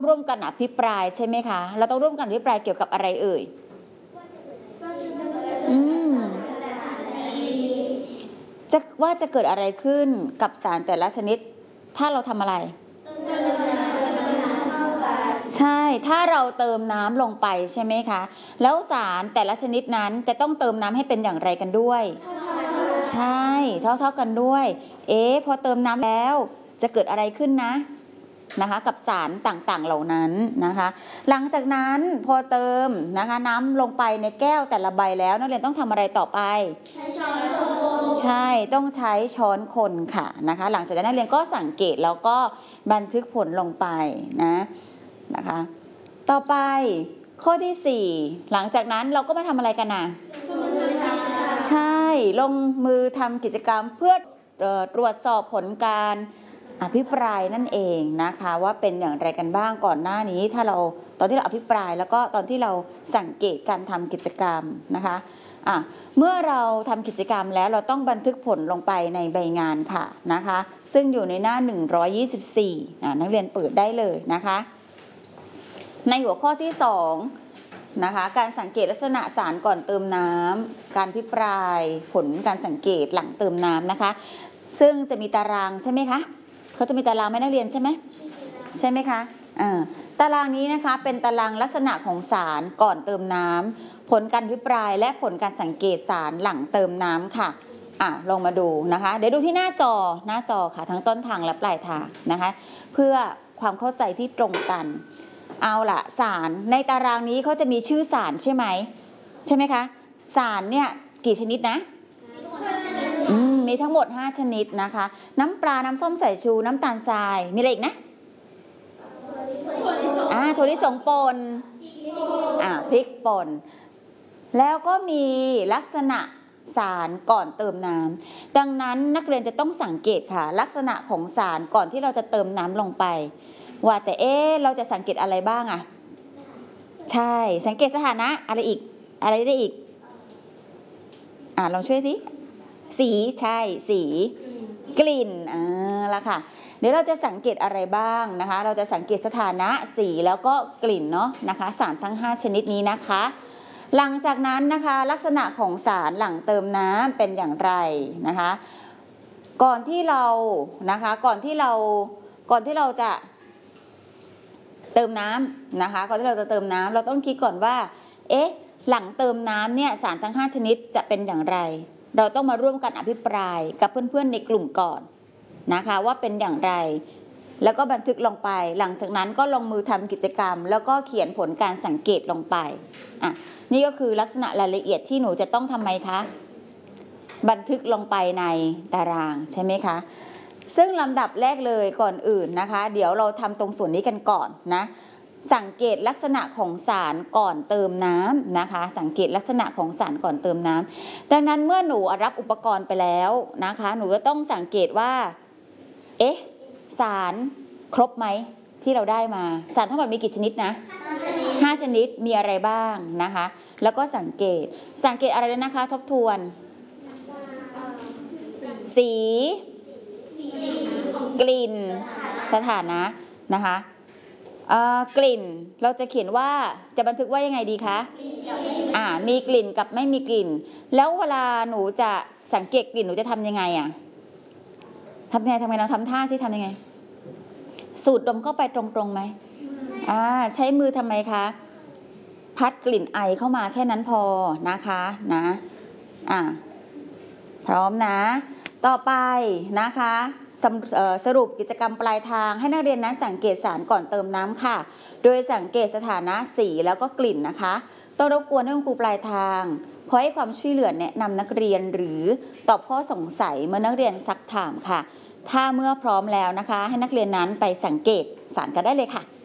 ร่วมกันอภิปรายใช่ไหมคะเราต้องร่วมกันอภิปรายเกี่ยวกับอะไรเอ่ยว่าจะเกิดอะไรขึ้นกับสารแต่ละชนิดถ้าเราทำอะไรใช่ถ้าเราเติมน้ำลงไปใช่ไหมคะแล้วสารแต่ละชนิดนั้นจะต้องเติมน้ำให้เป็นอย่างไรกันด้วยใช่เท่ากันด้วยพอเติมน้ำแล้วจะเกิดอะไรขึ้นนะคะกับสารต่างๆเหล่านั้นนะคะหลังจากนั้นพอเติมนะคะน้ำลงไปในแก้วแต่ละใบแล้วนักเรียนต้องทำอะไรต่อไปใช่ต้องใช้ช้อนคนค่ะนะคะหลังจากนั้นนักเรียนก็สังเกตแล้วก็บันทึกผลลงไปนะคะต่อไปข้อที่4หลังจากนั้นเราก็มาทำอะไรกันใช่ลงมือทำกิจกรรมเพื่อตรวจสอบผลการอภิปรายนั่นเองนะคะว่าเป็นอย่างไรกันบ้างก่อนหน้านี้ถ้าเราตอนที่เราอภิปรายแล้วก็ตอนที่เราสังเกตการทำกิจกรรมนะคะเมื่อเราทำกิจกรรมแล้วเราต้องบันทึกผลลงไปในใบงานค่ะนะคะซึ่งอยู่ในหน้า124นักเรียนเปิดได้เลยนะคะในหัวข้อที่2นะคะการสังเกตลักษณะสารก่อนเติมน้ำการอภิปรายผลการสังเกตหลังเติมน้ำนะคะซึ่งจะมีตารางใช่ไหมคะเขาจะมีตารางให้นักเรียนใช่ไหมคะตารางนี้นะคะเป็นตารางลักษณะของสารก่อนเติมน้ำผลการอภิปรายและผลการสังเกตสารหลังเติมน้ำค่ะลงมาดูนะคะเดี๋ยวดูที่หน้าจอค่ะทั้งต้นทางและปลายทางนะคะเพื่อความเข้าใจที่ตรงกันเอาล่ะสารในตารางนี้เขาจะมีชื่อสารใช่ไหมคะสารเนี่ยกี่ชนิดนะมีทั้งหมด5ชนิดนะคะน้ำปลาน้ำส้มสายชูน้ำตาลทรายมีอะไรอีกนะถั่วลิสงป่นพริกป่นแล้วก็มีลักษณะสารก่อนเติมน้ำดังนั้นนักเรียนจะต้องสังเกตค่ะลักษณะของสารก่อนที่เราจะเติมน้ำลงไปว่าแต่เราจะสังเกตอะไรบ้างใช่สังเกตสถานะอะไรได้อีกลองช่วยสิสีใช่สีกลิ่นละค่ะเดี๋ยวเราจะสังเกตอะไรบ้างนะคะเราจะสังเกตสถานะสีแล้วก็กลิ่นเนาะนะคะสารทั้ง5ชนิดนี้นะคะหลังจากนั้นนะคะลักษณะของสารหลังเติมน้ำเป็นอย่างไรนะคะก่อนที่เราจะเติมน้ำนะคะก่อนที่เราจะเติมน้ำเราต้องคิดก่อนว่าหลังเติมน้ำเนี่ยสารทั้ง5ชนิดจะเป็นอย่างไรเราต้องมาร่วมกันอภิปรายกับเพื่อนๆในกลุ่มก่อนนะคะว่าเป็นอย่างไรแล้วก็บันทึกลงไปหลังจากนั้นก็ลงมือทำกิจกรรมแล้วก็เขียนผลการสังเกตลงไปนี่ก็คือลักษณะรายละเอียดที่หนูจะต้องทำไมคะบันทึกลงไปในตารางใช่ไหมคะซึ่งลำดับแรกเลยก่อนอื่นนะคะเดี๋ยวเราทำตรงส่วนนี้กันก่อนนะสังเกตลักษณะของสารก่อนเติมน้ำนะคะสังเกตลักษณะของสารก่อนเติมน้ำดังนั้นเมื่อหนูรับอุปกรณ์ไปแล้วนะคะหนูก็ต้องสังเกตว่าสารครบไหมที่เราได้มาสารทั้งหมดมีกี่ชนิดนะ5ชนิดมีอะไรบ้างนะคะแล้วก็สังเกตอะไรนะคะทบทวนสีกลิ่นสถานะนะคะกลิ่นเราจะเขียนว่าจะบันทึกว่ายังไงดีคะมีกลิ่นกับไม่มีกลิ่นแล้วเวลาหนูจะสังเกตกลิ่นหนูจะทำยังไงทำไงเราทำท่าที่ทำยังไงสูดดมเข้าไปตรงๆไหมใช้มือทำไมคะพัดกลิ่นไอเข้ามาแค่นั้นพอนะคะพร้อมนะต่อไปนะคะสรุปกิจกรรมปลายทางให้นักเรียนนั้นสังเกตสารก่อนเติมน้ำค่ะโดยสังเกตสถานะสีแล้วก็กลิ่นนะคะต้องรบกวนให้คุณครูปลายทางขอให้ความช่วยเหลือแนะนำนักเรียนหรือตอบข้อสงสัยเมื่อนักเรียนซักถามค่ะถ้าเมื่อพร้อมแล้วนะคะให้นักเรียนนั้นไปสังเกตสารกันได้เลยค่ะ